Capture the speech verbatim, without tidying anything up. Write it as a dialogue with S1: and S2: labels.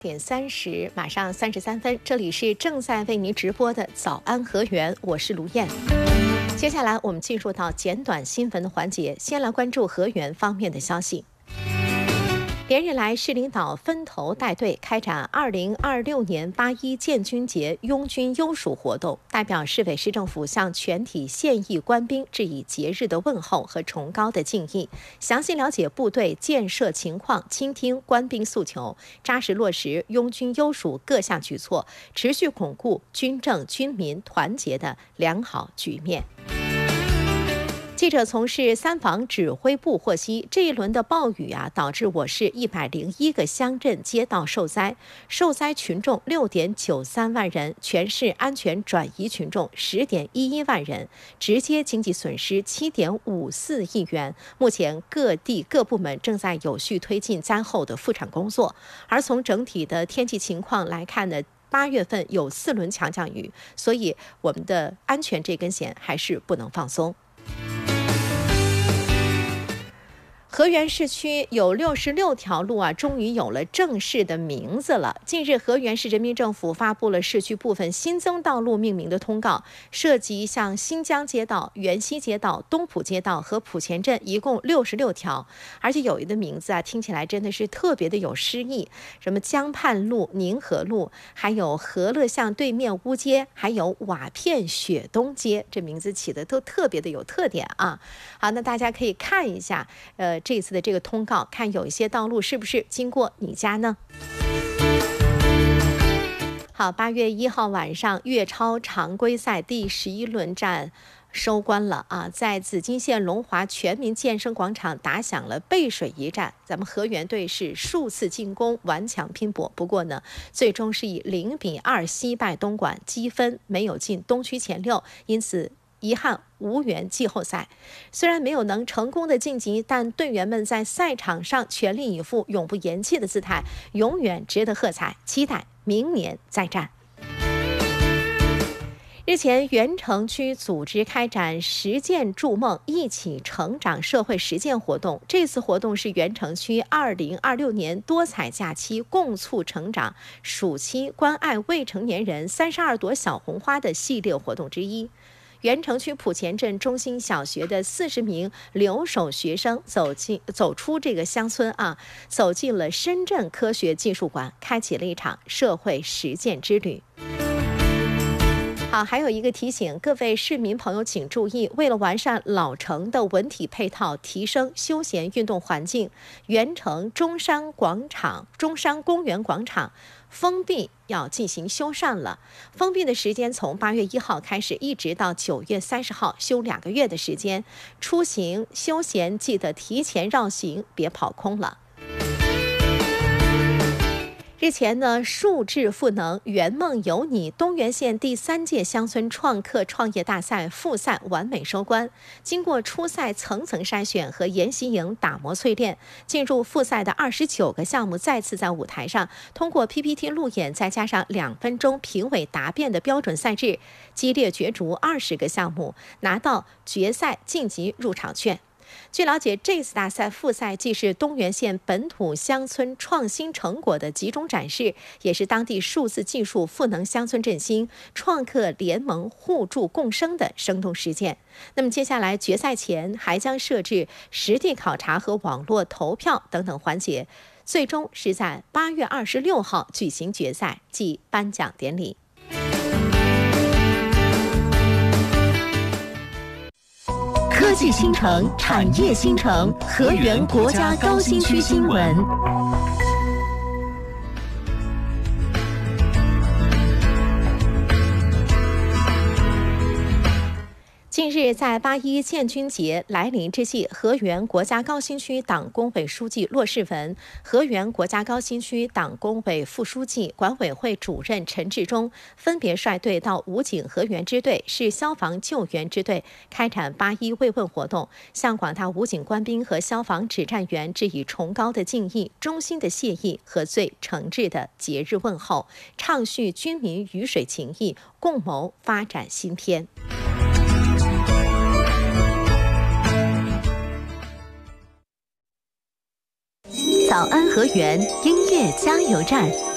S1: 点三十，马上三十三分，这里是正在为您直播的早安河源，我是卢燕。接下来我们进入到简短新闻的环节，先来关注河源方面的消息。连日来，市领导分头带队开展二零二六年八一建军节拥军优属活动，代表市委市政府向全体现役官兵致以节日的问候和崇高的敬意，详细了解部队建设情况，倾听官兵诉求，扎实落实拥军优属各项举措，持续巩固军政军民团结的良好局面。记者从市三防指挥部获悉，这一轮的暴雨啊，导致我市一百零一个乡镇街道受灾，受灾群众六点九三万人，全市安全转移群众十点一一万人，直接经济损失七点五四亿元。目前各地各部门正在有序推进灾后的复产工作。而从整体的天气情况来看呢，八月份有四轮强降雨，所以我们的安全这根弦还是不能放松。河源市区有六十六条路啊，终于有了正式的名字了。近日，河源市人民政府发布了市区部分新增道路命名的通告，涉及像新疆街道、元溪街道、东浦街道和莆前镇，一共六十六条。而且有一的名字啊，听起来真的是特别的有诗意，什么江畔路、宁河路，还有和乐巷对面乌街，还有瓦片雪东街，这名字起的都特别的有特点啊。好，那大家可以看一下，呃。这次的这个通告，看有一些道路是不是经过你家呢？好，八月一号晚上，粤超常规赛第十一轮战收官了啊，在紫金县龙华全民健身广场打响了背水一战。咱们河源队是数次进攻，顽强拼搏，不过呢，最终是以零比二惜败东莞，积分没有进东区前六，因此遗憾无缘季后赛。虽然没有能成功的晋级，但队员们在赛场上全力以赴、永不言弃的姿态，永远值得喝彩。期待明年再战。日前，原城区组织开展实践筑梦，一起成长社会实践活动。这次活动是原城区二零二六年多彩假期共促成长暑期关爱未成年人三十二朵小红花的系列活动之一。原城区莆前镇中心小学的四十名留守学生走进走出这个乡村啊，走进了深圳科学技术馆，开启了一场社会实践之旅。好，还有一个提醒，各位市民朋友请注意，为了完善老城的文体配套，提升休闲运动环境，原城中山广场、中山公园广场封闭要进行修缮了。封闭的时间从八月一号开始，一直到九月三十号，休两个月的时间。出行休闲记得提前绕行，别跑空了。日前呢，数智赋能圆梦有你东源县第三届乡村创客创业大赛复赛完美收官。经过初赛层层筛选和研习营打磨淬炼，进入复赛的二十九个项目再次在舞台上通过 P P T 路演，再加上两分钟评委答辩的标准赛制，激烈角逐二十个项目，拿到决赛晋级入场券。据了解，这次大赛复赛既是东源县本土乡村创新成果的集中展示，也是当地数字技术赋能乡村振兴、创客联盟互助共生的生动实践。那么接下来决赛前还将设置实地考察和网络投票等等环节，最终是在八月二十六号举行决赛暨颁奖典礼。
S2: 科技新城，产业新城，河源国家高新区新闻。
S1: 近日，在八一建军节来临之际，河源国家高新区党工委书记骆世文、河源国家高新区党工委副书记、管委会主任陈志忠分别率队到武警河源支队、市消防救援支队开展八一慰问活动，向广大武警官兵和消防指战员致以崇高的敬意、衷心的谢意和最诚挚的节日问候，畅叙军民鱼水情谊，共谋发展新篇。
S2: 早安河源音乐加油站。